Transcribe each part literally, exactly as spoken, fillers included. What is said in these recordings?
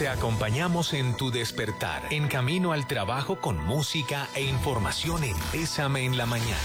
Te acompañamos en tu despertar, en camino al trabajo con música e información en Bésame en la Mañana.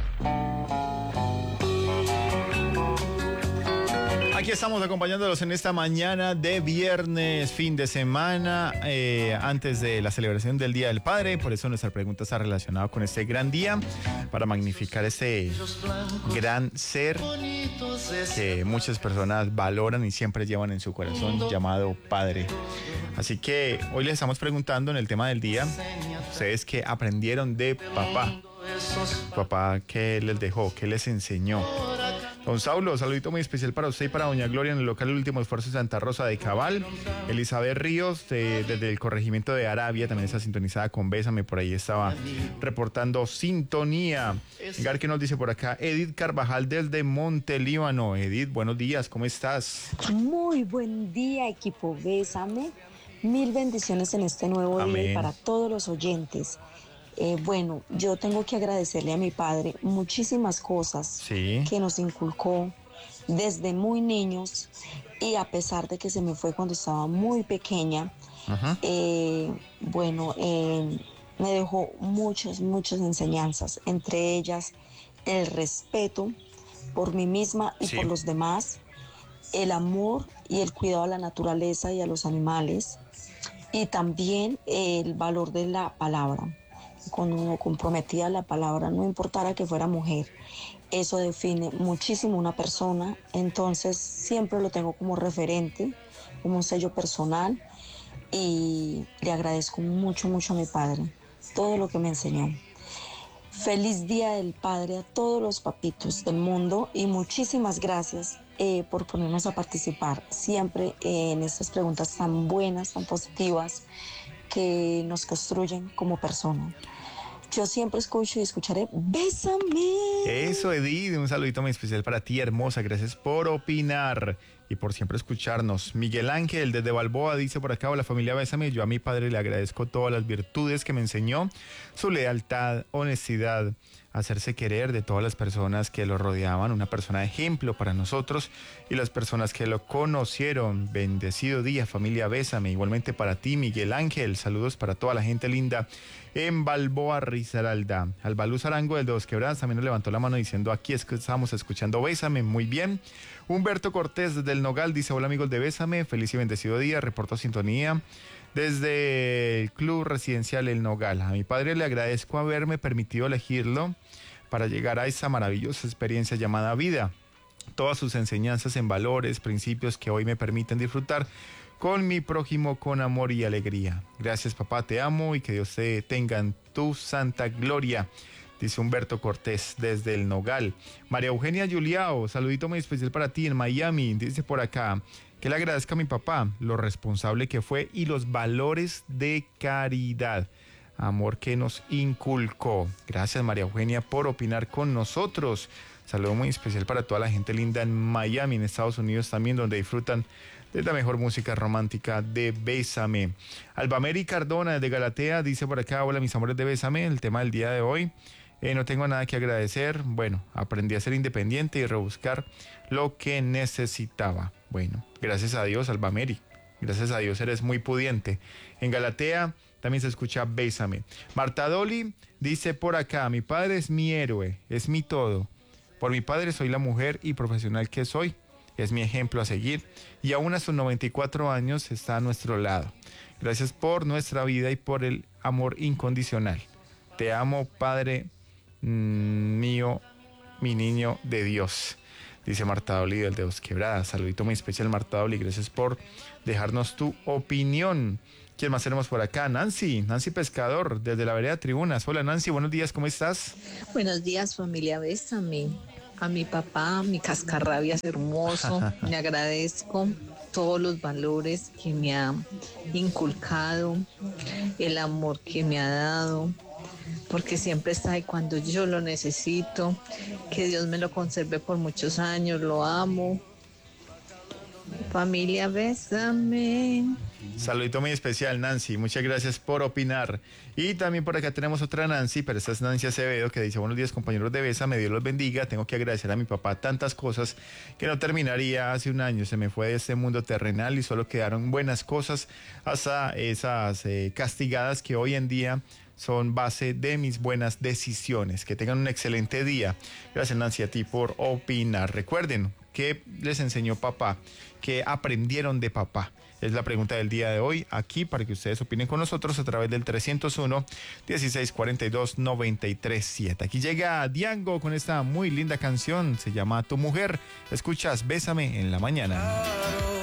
Aquí estamos acompañándolos en esta mañana de viernes, fin de semana, eh, antes de la celebración del Día del Padre. Por eso nuestra pregunta está relacionada con este gran día, para magnificar este gran ser que muchas personas valoran y siempre llevan en su corazón, llamado Padre. Así que hoy les estamos preguntando en el tema del día, ustedes qué aprendieron de papá. Papá, ¿qué les dejó? ¿Qué les enseñó? Don Saulo, saludito muy especial para usted y para doña Gloria en el local El Último Esfuerzo de Santa Rosa de Cabal. Elizabeth Ríos, de, desde el corregimiento de Arabia, también está sintonizada con Bésame, por ahí estaba reportando sintonía. Gar, que nos dice por acá, Edith Carvajal desde Montelíbano. Edith, buenos días, ¿cómo estás? Muy buen día, equipo Bésame. Mil bendiciones en este nuevo Amén. día y para todos los oyentes. Eh, bueno, yo tengo que agradecerle a mi padre muchísimas cosas Sí. que nos inculcó desde muy niños, y a pesar de que se me fue cuando estaba muy pequeña, Ajá. eh, bueno, eh, me dejó muchas, muchas enseñanzas, entre ellas el respeto por mí misma y Sí. por los demás, el amor y el cuidado a la naturaleza y a los animales, y también el valor de la palabra. Cuando uno comprometía la palabra, no importara que fuera mujer, eso define muchísimo una persona. Entonces siempre lo tengo como referente, como un sello personal, y le agradezco mucho, mucho a mi padre todo lo que me enseñó. Feliz Día del Padre a todos los papitos del mundo, y muchísimas gracias eh, por ponernos a participar siempre eh, en estas preguntas tan buenas, tan positivas, que nos construyen como personas. Yo siempre escucho y escucharé Bésame. Eso, Edith, un saludito muy especial para ti, hermosa. Gracias por opinar y por siempre escucharnos. Miguel Ángel desde Balboa dice por acá, hola familia Bésame, yo a mi padre le agradezco todas las virtudes que me enseñó, su lealtad, honestidad, hacerse querer de todas las personas que lo rodeaban, una persona de ejemplo para nosotros y las personas que lo conocieron. Bendecido día, familia Bésame. Igualmente para ti, Miguel Ángel, saludos para toda la gente linda en Balboa, Risaralda. Albaluz Arango del Dos Quebradas también nos levantó la mano diciendo, aquí es que estamos escuchando Bésame, muy bien. Humberto Cortés desde el Nogal dice, hola amigos de Bésame, feliz y bendecido día, reporto sintonía desde el Club Residencial El Nogal. A mi padre le agradezco haberme permitido elegirlo para llegar a esa maravillosa experiencia llamada vida. Todas sus enseñanzas en valores, principios que hoy me permiten disfrutar con mi prójimo con amor y alegría. Gracias papá, te amo y que Dios te tenga en tu santa gloria, dice Humberto Cortés desde el Nogal. María Eugenia Juliao, saludito muy especial para ti en Miami, dice por acá, que le agradezca a mi papá lo responsable que fue y los valores de caridad, amor que nos inculcó. Gracias María Eugenia por opinar con nosotros. Saludo muy especial para toda la gente linda en Miami, en Estados Unidos también, donde disfrutan de la mejor música romántica de Bésame. Albameri Cardona de Galatea dice por acá, hola mis amores de Bésame, el tema del día de hoy. Eh, no tengo nada que agradecer. Bueno, aprendí a ser independiente y rebuscar lo que necesitaba. Bueno, gracias a Dios, Albameri. Gracias a Dios, eres muy pudiente. En Galatea también se escucha Bésame. Marta Doli dice por acá, mi padre es mi héroe, es mi todo. Por mi padre soy la mujer y profesional que soy. Es mi ejemplo a seguir y aún a sus noventa y cuatro años está a nuestro lado. Gracias por nuestra vida y por el amor incondicional. Te amo, Padre mío, mi niño de Dios, dice Marta Doli del de Dos Quebradas. Saludito muy especial, Marta Doli, gracias por dejarnos tu opinión. ¿Quién más tenemos por acá? Nancy, Nancy Pescador, desde la vereda Tribunas. Hola Nancy, buenos días, ¿cómo estás? Buenos días familia Bésame. A mi papá, mi cascarrabias hermoso, le agradezco todos los valores que me ha inculcado, el amor que me ha dado, porque siempre está ahí cuando yo lo necesito. Que Dios me lo conserve por muchos años, lo amo. Familia Bésame. Saludito muy especial, Nancy. Muchas gracias por opinar. Y también por acá tenemos otra Nancy, pero esta es Nancy Acevedo, que dice: buenos días, compañeros de Bésame, Dios los bendiga. Tengo que agradecer a mi papá tantas cosas que no terminaría hace un año. Se me fue de este mundo terrenal y solo quedaron buenas cosas, hasta esas eh, castigadas que hoy en día son base de mis buenas decisiones. Que tengan un excelente día. Gracias, Nancy, a ti por opinar. Recuerden, ¿qué les enseñó papá? ¿Qué aprendieron de papá? Es la pregunta del día de hoy, aquí para que ustedes opinen con nosotros a través del trescientos uno, dieciséis cuarenta y dos, noventa y tres siete. Aquí llega Diango con esta muy linda canción, se llama Tu Mujer. Escuchas Bésame en la mañana.